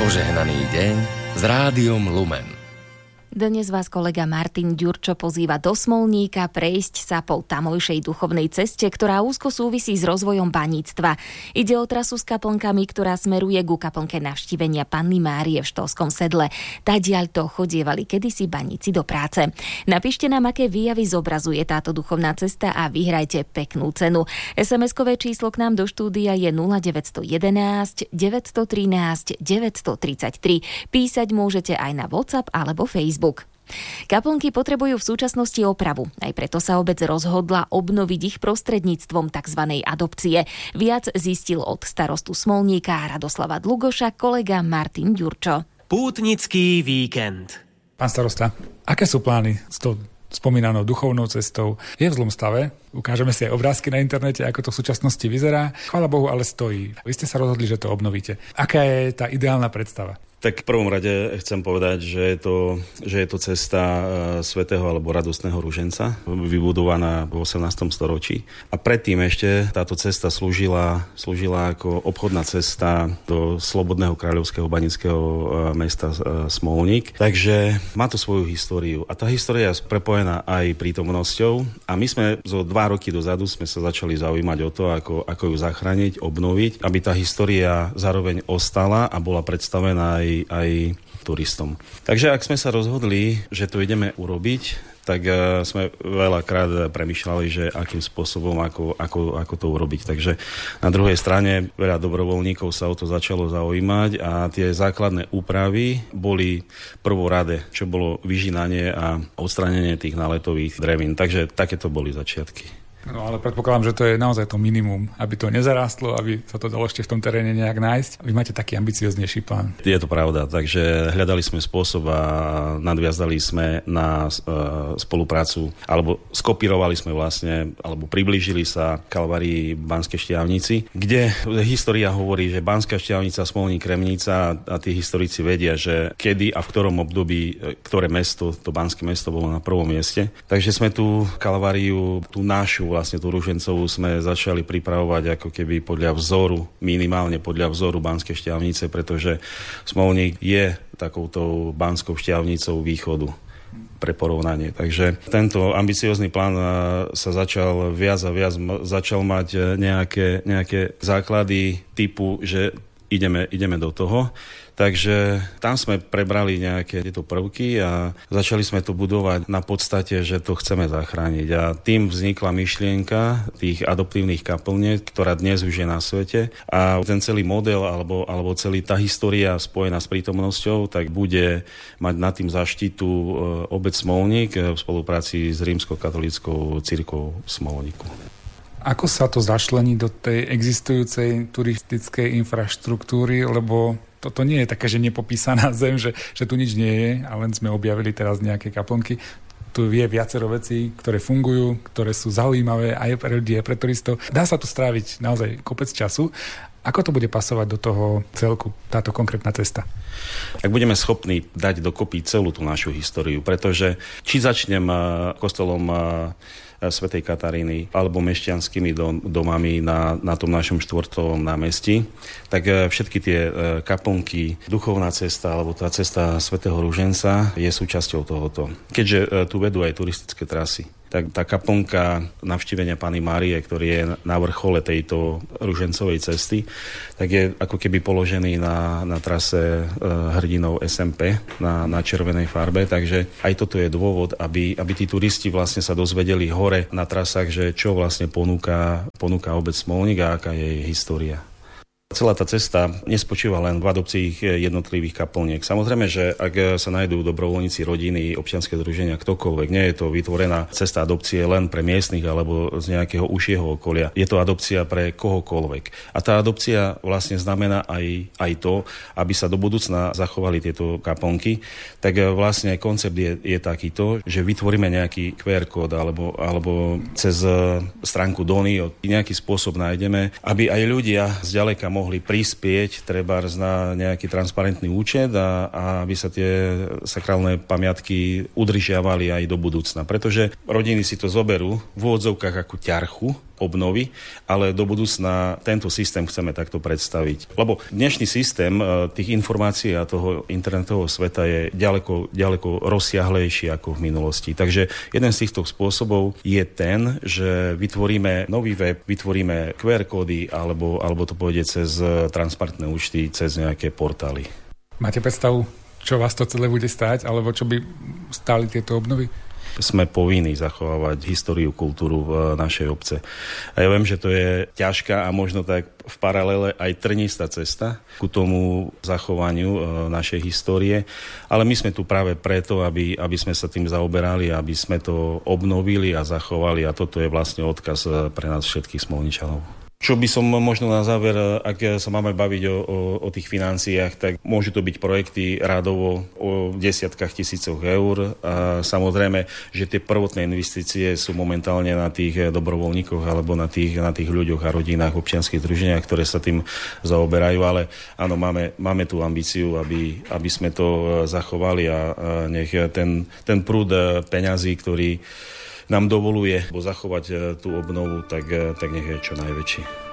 Požehnaný deň s Rádiom Lumen. Dnes vás kolega Martin Ďurčo pozýva do Smolníka prejsť sa po tamojšej duchovnej ceste, ktorá úzko súvisí s rozvojom baníctva. Ide o trasu s kaplnkami, ktorá smeruje ku kaplnke Navštívenia Panny Márie v Štolskom Sedle. Tadiaľto chodievali kedysi baníci do práce. Napíšte nám, aké výjavy zobrazuje táto duchovná cesta a vyhrajte peknú cenu. SMS-kové číslo k nám do štúdia je 0911 913 933. Písať môžete aj na WhatsApp alebo Facebook. Kaplnky potrebujú v súčasnosti opravu. Aj preto sa obec rozhodla obnoviť ich prostredníctvom tzv. Adopcie. Viac zistil od starostu Smolníka Radoslava Dlugoša kolega Martin Ďurčo. Pútnický víkend. Pán starosta, aké sú plány s tou spomínanou duchovnou cestou? Je v zlom stave? Ukážeme si aj obrázky na internete, ako to v súčasnosti vyzerá. Chvála Bohu, ale stojí. Vy ste sa rozhodli, že to obnovíte. Aká je tá ideálna predstava? Tak v prvom rade chcem povedať, že je to cesta svätého alebo radostného ruženca, vybudovaná v 18. storočí. A predtým ešte táto cesta slúžila ako obchodná cesta do slobodného kráľovského baníckeho mesta Smolník. Takže má to svoju históriu. A tá história je prepojená aj prítomnosťou. A my sme zo 2 roky dozadu sme sa začali zaujímať o to, ako ju zachrániť, obnoviť, aby tá história zároveň ostala a bola predstavená aj turistom. Takže ak sme sa rozhodli, že to ideme urobiť, tak sme veľakrát premýšľali, že akým spôsobom, ako to urobiť. Takže na druhej strane veľa dobrovoľníkov sa o to začalo zaujímať a tie základné úpravy boli prvorade, čo bolo vyžínanie a odstránenie tých náletových drevín. Takže takéto boli začiatky. No ale predpokladám, že to je naozaj to minimum, aby to nezarástlo, aby sa to dalo ešte v tom teréne nejak nájsť. Vy máte taký ambicioznejší plán. Je to pravda, takže hľadali sme spôsob a nadviazali sme na spoluprácu, alebo skopírovali sme vlastne, alebo priblížili sa Kalvárii Banskej Štiavnici, kde história hovorí, že Banská Štiavnica, Smolník, Kremnica a tí historici vedia, že kedy a v ktorom období, ktoré mesto, to Banské mesto bolo na prvom mieste. Takže sme tú Kalváriu, tú našu vlastne tú ružencovú sme začali pripravovať ako keby podľa vzoru, minimálne podľa vzoru Banskej Štiavnice, pretože Smolník je takouto Banskou Štiavnicou východu pre porovnanie. Takže tento ambiciózny plán sa začal viac a viac začal mať nejaké základy typu, že ideme do toho. Takže tam sme prebrali nejaké tieto prvky a začali sme to budovať na podstate, že to chceme zachrániť. A tým vznikla myšlienka tých adoptívnych kaplniek, ktorá dnes už je na svete. A ten celý model alebo celý tá história spojená s prítomnosťou, tak bude mať nad tým zaštitu obec Smolník v spolupráci s rímskokatolíckou cirkvou Smolníku. Ako sa to začlení do tej existujúcej turistickej infraštruktúry, lebo toto nie je také, že nepopísaná zem, že tu nič nie je a len sme objavili teraz nejaké kaplnky. Tu je viacero vecí, ktoré fungujú, ktoré sú zaujímavé aj pre ľudí, aj pre turistov. Dá sa tu stráviť naozaj kopec času. Ako to bude pasovať do toho celku, táto konkrétna cesta? Ak budeme schopní dať dokopy celú tú našu históriu, pretože či začnem kostolom Svätej Kataríny alebo mešťanskými domami na tom našom štvorcovom námestí, tak všetky tie kaplnky, duchovná cesta alebo tá cesta Svätého Ruženca je súčasťou tohoto. Keďže tu vedú aj turistické trasy, tak tá kaplnka Navštívenia Panny Márie, ktorý je na vrchole tejto ružencovej cesty, tak je ako keby položený na trase hrdinov SMP na červenej farbe. Takže aj toto je dôvod, aby tí turisti vlastne sa dozvedeli hore na trasách, že čo vlastne ponúka obec Smolník a aká je jej história. Celá tá cesta nespočíva len v adopcii jednotlivých kaplniek. Samozrejme, že ak sa nájdú dobrovoľníci, rodiny, občianske združenia, ktokoľvek, nie je to vytvorená cesta adopcie len pre miestnych alebo z nejakého užšieho okolia. Je to adopcia pre kohokoľvek. A tá adopcia vlastne znamená aj to, aby sa do budúcna zachovali tieto kaplnky. Tak vlastne koncept je takýto, že vytvoríme nejaký QR kód alebo cez stránku Donio nejaký spôsob nájdeme, aby aj ľudia zďaleka mohli prispieť trebárs na nejaký transparentný účet a aby sa tie sakrálne pamiatky udržiavali aj do budúcna. Pretože rodiny si to zoberú v úvodzovkách ako ťarchu obnovy, ale do budúcna tento systém chceme takto predstaviť. Lebo dnešný systém tých informácií a toho internetového sveta je ďaleko rozsiahlejší ako v minulosti. Takže jeden z týchto spôsobov je ten, že vytvoríme nový web, vytvoríme QR kódy alebo to pôjde cez transparentné účty, cez nejaké portály. Máte predstavu, čo vás to celé bude stáť, alebo čo by stáli tieto obnovy? Sme povinní zachovávať históriu, kultúru v našej obce. A ja viem, že to je ťažká a možno tak v paralele aj trnistá cesta ku tomu zachovaniu našej histórie, ale my sme tu práve preto, aby sme sa tým zaoberali, aby sme to obnovili a zachovali a toto je vlastne odkaz pre nás všetkých Smolničanov. Čo by som možno na záver, ak sa máme baviť o tých financiách, tak môžu to byť projekty radovo o desiatkách tisícoch eur. A samozrejme, že tie prvotné investície sú momentálne na tých dobrovoľníkoch alebo na tých ľuďoch a rodinách, občianskych združeniach, ktoré sa tým zaoberajú, ale áno, máme tú ambíciu, aby sme to zachovali a nech ten prúd peňazí, ktorý nám dovoluje zachovať tú obnovu, tak nech je čo najväčší.